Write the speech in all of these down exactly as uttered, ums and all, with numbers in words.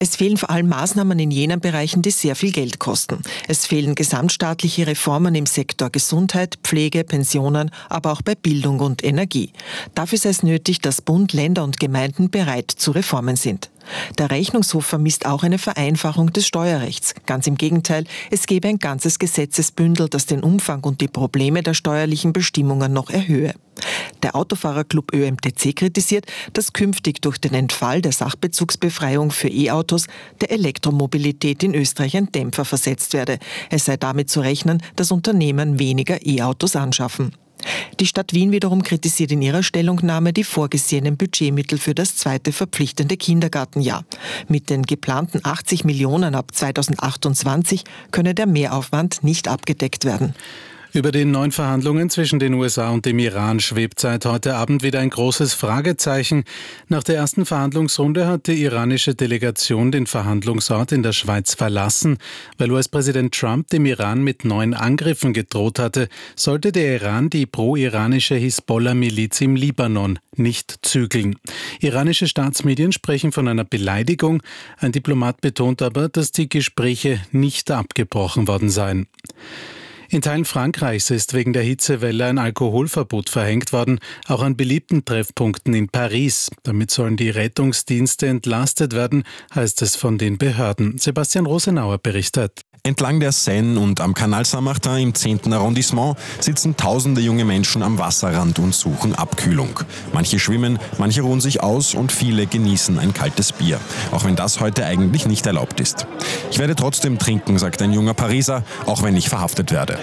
Es fehlen vor allem Maßnahmen in jenen Bereichen, die sehr viel Geld kosten. Es fehlen gesamtstaatliche Reformen im Sektor Gesundheit, Pflege, Pensionen, aber auch bei Bildung und Energie. Dafür sei es nötig, dass Bund, Länder und Gemeinden bereit zu Reformen sind. Der Rechnungshof vermisst auch eine Vereinfachung des Steuerrechts. Ganz im Gegenteil, es gäbe ein ganzes Gesetzesbündel, das den Umfang und die Probleme der steuerlichen Bestimmungen noch erhöhe. Der Autofahrerclub Ö M T C kritisiert, dass künftig durch den Entfall der Sachbezugsbefreiung für E-Autos der Elektromobilität in Österreich ein Dämpfer versetzt werde. Es sei damit zu rechnen, dass Unternehmen weniger E-Autos anschaffen. Die Stadt Wien wiederum kritisiert in ihrer Stellungnahme die vorgesehenen Budgetmittel für das zweite verpflichtende Kindergartenjahr. Mit den geplanten achtzig Millionen ab zweitausendachtundzwanzig könne der Mehraufwand nicht abgedeckt werden. Über den neuen Verhandlungen zwischen den U S A und dem Iran schwebt seit heute Abend wieder ein großes Fragezeichen. Nach der ersten Verhandlungsrunde hat die iranische Delegation den Verhandlungsort in der Schweiz verlassen. Weil U S-Präsident Trump dem Iran mit neuen Angriffen gedroht hatte, sollte der Iran die pro-iranische Hisbollah-Miliz im Libanon nicht zügeln. Iranische Staatsmedien sprechen von einer Beleidigung. Ein Diplomat betont aber, dass die Gespräche nicht abgebrochen worden seien. In Teilen Frankreichs ist wegen der Hitzewelle ein Alkoholverbot verhängt worden, auch an beliebten Treffpunkten in Paris. Damit sollen die Rettungsdienste entlastet werden, heißt es von den Behörden. Sebastian Rosenauer berichtet. Entlang der Seine und am Canal Saint-Martin im zehnten Arrondissement sitzen tausende junge Menschen am Wasserrand und suchen Abkühlung. Manche schwimmen, manche ruhen sich aus und viele genießen ein kaltes Bier, auch wenn das heute eigentlich nicht erlaubt ist. Ich werde trotzdem trinken, sagt ein junger Pariser, auch wenn ich verhaftet werde.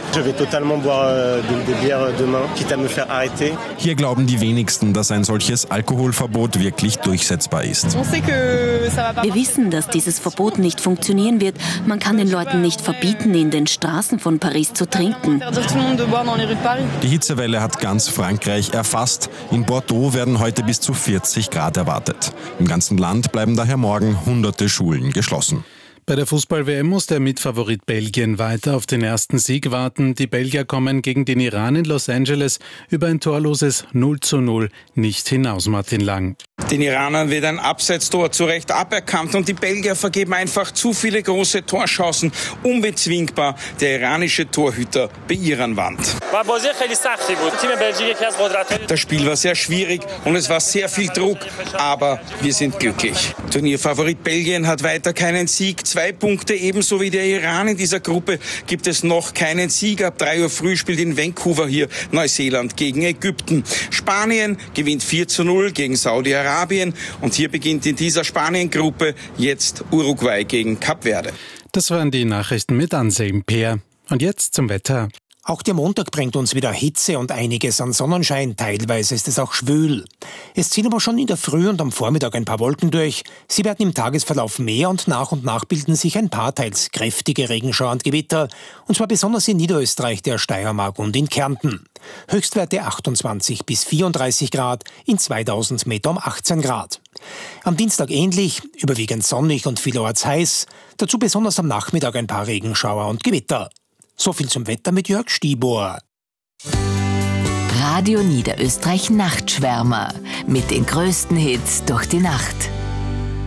Hier glauben die wenigsten, dass ein solches Alkoholverbot wirklich durchsetzbar ist. Wir wissen, dass dieses Verbot nicht funktionieren wird. Man kann den Leuten nicht verbieten, in den Straßen von Paris zu trinken. Die Hitzewelle hat ganz Frankreich erfasst. In Bordeaux werden heute bis zu vierzig Grad erwartet. Im ganzen Land bleiben daher morgen hunderte Schulen geschlossen. Bei der Fußball-W M muss der Mitfavorit Belgien weiter auf den ersten Sieg warten. Die Belgier kommen gegen den Iran in Los Angeles über ein torloses null zu null nicht hinaus, Martin Lang. Den Iranern wird ein Abseitstor zu Recht aberkannt und die Belgier vergeben einfach zu viele große Torchancen. Unbezwingbar der iranische Torhüter beirren Wand. Das Spiel war sehr schwierig und es war sehr viel Druck, aber wir sind glücklich. Turnierfavorit Belgien hat weiter keinen Sieg. Zwei Punkte ebenso wie der Iran. In dieser Gruppe gibt es noch keinen Sieg. Ab drei Uhr früh spielt in Vancouver hier Neuseeland gegen Ägypten. Spanien gewinnt vier zu null gegen Saudi-Arabien. Und hier beginnt in dieser Spanien-Gruppe jetzt Uruguay gegen Kap Verde. Das waren die Nachrichten mit Anselm Peer. Und jetzt zum Wetter. Auch der Montag bringt uns wieder Hitze und einiges an Sonnenschein. Teilweise ist es auch schwül. Es ziehen aber schon in der Früh und am Vormittag ein paar Wolken durch. Sie werden im Tagesverlauf mehr und nach und nach bilden sich ein paar teils kräftige Regenschauer und Gewitter. Und zwar besonders in Niederösterreich, der Steiermark und in Kärnten. Höchstwerte achtundzwanzig bis vierunddreißig Grad, in zweitausend Meter um achtzehn Grad. Am Dienstag ähnlich, überwiegend sonnig und vielerorts heiß. Dazu besonders am Nachmittag ein paar Regenschauer und Gewitter. So viel zum Wetter mit Jörg Stibor. Radio Niederösterreich Nachtschwärmer mit den größten Hits durch die Nacht.